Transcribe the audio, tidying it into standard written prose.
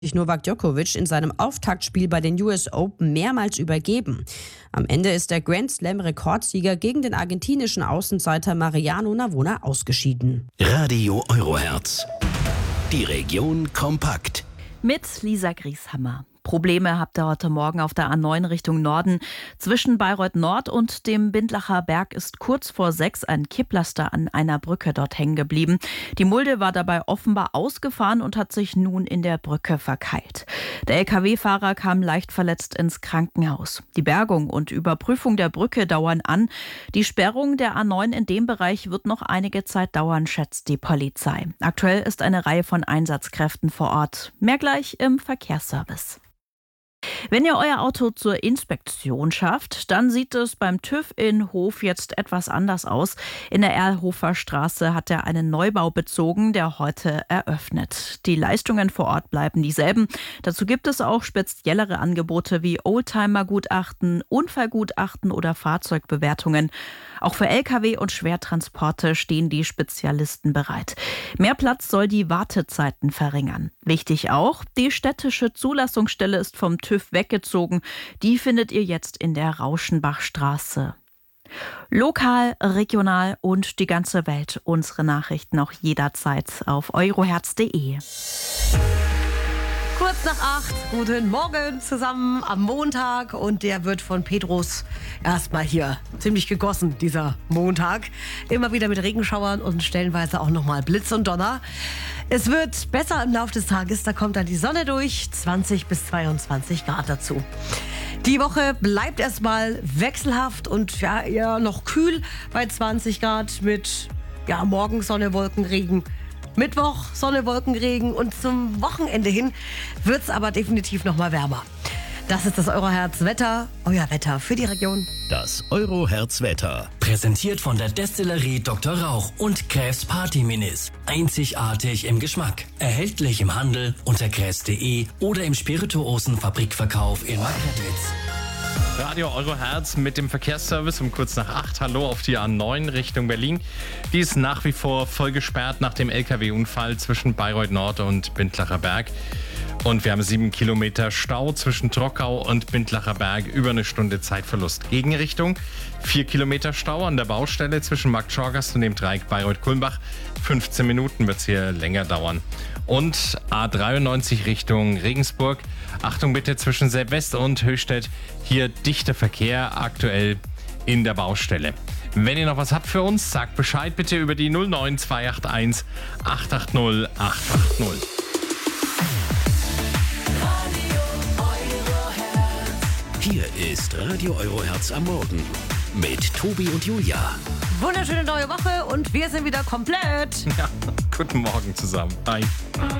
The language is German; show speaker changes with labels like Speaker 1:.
Speaker 1: sich Novak Djokovic in seinem Auftaktspiel bei den US Open mehrmals übergeben. Am Ende ist der Grand Slam-Rekordsieger gegen den argentinischen Außenseiter Mariano Navona ausgeschieden.
Speaker 2: Radio Eurohertz. Die Region kompakt.
Speaker 3: Mit Lisa Grieshammer. Probleme habt ihr heute Morgen auf der A9 Richtung Norden. Zwischen Bayreuth Nord und dem Bindlacher Berg ist kurz vor 6 ein Kipplaster an einer Brücke dort hängen geblieben. Die Mulde war dabei offenbar ausgefahren und hat sich nun in der Brücke verkeilt. Der LKW-Fahrer kam leicht verletzt ins Krankenhaus. Die Bergung und Überprüfung der Brücke dauern an. Die Sperrung der A9 in dem Bereich wird noch einige Zeit dauern, schätzt die Polizei. Aktuell ist eine Reihe von Einsatzkräften vor Ort. Mehr gleich im Verkehrsservice. Wenn ihr euer Auto zur Inspektion schafft, dann sieht es beim TÜV in Hof jetzt etwas anders aus. In der Erlhofer Straße hat er einen Neubau bezogen, der heute eröffnet. Die Leistungen vor Ort bleiben dieselben. Dazu gibt es auch speziellere Angebote wie Oldtimer-Gutachten, Unfallgutachten oder Fahrzeugbewertungen. Auch für Lkw und Schwertransporte stehen die Spezialisten bereit. Mehr Platz soll die Wartezeiten verringern. Wichtig auch, die städtische Zulassungsstelle ist vom TÜV weggezogen. Die findet ihr jetzt in der Rauschenbachstraße. Lokal, regional und die ganze Welt. Unsere Nachrichten auch jederzeit auf eurohertz.de.
Speaker 4: Kurz nach 8, guten Morgen zusammen am Montag und der wird von Petrus erstmal hier ziemlich gegossen, dieser Montag. Immer wieder mit Regenschauern und stellenweise auch nochmal Blitz und Donner. Es wird besser im Laufe des Tages, da kommt dann die Sonne durch, 20 bis 22 Grad dazu. Die Woche bleibt erstmal wechselhaft und ja eher noch kühl bei 20 Grad mit morgen Sonne, Wolken, Regen. Mittwoch, Sonne, Wolken, Regen und zum Wochenende hin wird es aber definitiv noch mal wärmer. Das ist das Eurohertz-Wetter, euer Wetter für die Region.
Speaker 2: Das Eurohertz-Wetter.
Speaker 5: Präsentiert von der Destillerie Dr. Rauch und Kräfs Party-Minis. Einzigartig im Geschmack. Erhältlich im Handel unter kräfs.de oder im Spirituosenfabrikverkauf in Marktredwitz.
Speaker 6: Radio Eurohertz mit dem Verkehrsservice um kurz nach 8. Hallo auf die A9 Richtung Berlin. Die ist nach wie vor voll gesperrt nach dem LKW-Unfall zwischen Bayreuth Nord und Bindlacher Berg. Und wir haben 7 Kilometer Stau zwischen Trockau und Bindlacher Berg, über eine Stunde Zeitverlust. Gegenrichtung, 4 Kilometer Stau an der Baustelle zwischen Markt Schorgast und dem Dreieck Bayreuth-Kulmbach. 15 Minuten wird es hier länger dauern. Und A93 Richtung Regensburg. Achtung bitte zwischen Sepp-West und Höchstädt. Hier dichter Verkehr aktuell in der Baustelle. Wenn ihr noch was habt für uns, sagt Bescheid bitte über die 09281 880 880.
Speaker 2: Hier ist Radio Eurohertz am Morgen mit Tobi und Julia.
Speaker 4: Wunderschöne neue Woche und wir sind wieder komplett.
Speaker 6: Ja, guten Morgen zusammen. Hi.